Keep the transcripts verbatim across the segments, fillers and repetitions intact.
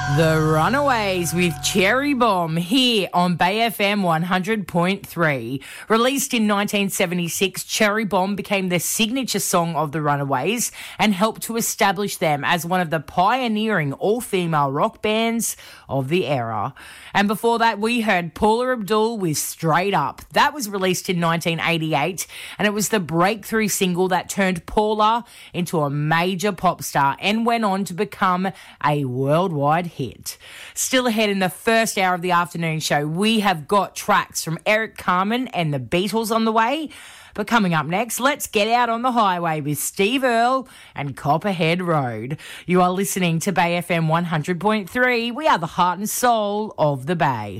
The Runaways with Cherry Bomb here on Bay F M one hundred point three. Released in nineteen seventy-six, Cherry Bomb became the signature song of the Runaways and helped to establish them as one of the pioneering all-female rock bands of the era. And before that, we heard Paula Abdul with Straight Up. That was released in nineteen eighty-eight, and it was the breakthrough single that turned Paula into a major pop star and went on to become a worldwide hit. Still ahead in the first hour of the afternoon show, we have got tracks from Eric Carmen and the Beatles on the way. But coming up next, let's get out on the highway with Steve Earle and Copperhead Road. You are listening to Bay F M one hundred point three. We are the heart and soul of the Bay.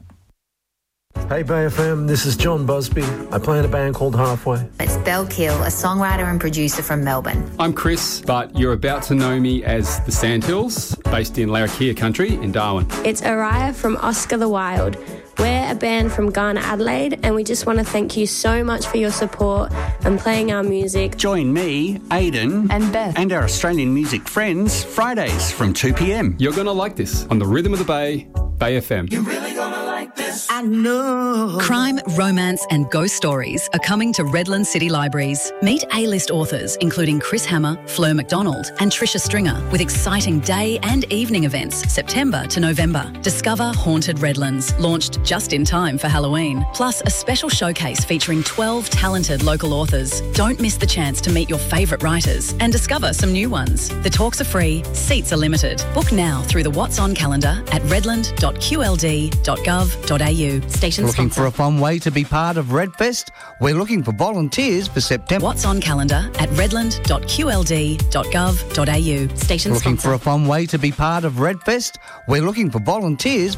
Hey Bay F M, this is John Busby. I play in a band called Halfway. It's Belle Kill, a songwriter and producer from Melbourne. I'm Chris, but you're about to know me as the Sandhills, based in Larrakia country in Darwin. It's Araya from Oscar the Wild. We're a band from Ghana, Adelaide, and we just want to thank you so much for your support and playing our music. Join me, Aidan, and Beth, and our Australian music friends, Fridays from two p.m. You're going to like this on the Rhythm of the Bay, Bay F M. You're really going to like this. I know. Crime, romance and ghost stories are coming to Redland City Libraries. Meet A-list authors including Chris Hammer, Fleur MacDonald and Tricia Stringer with exciting day and evening events September to November. Discover Haunted Redlands, launched just in time for Halloween. Plus a special showcase featuring twelve talented local authors. Don't miss the chance to meet your favourite writers and discover some new ones. The talks are free, seats are limited. Book now through the What's On calendar at redland dot q l d dot gov dot a u. Station Looking sponsor. for a fun way to be part of Redfest? We're looking for volunteers for September. What's On calendar at redland dot q l d dot gov dot a u. Station Looking sponsor. for a fun way to be part of Redfest? We're looking for volunteers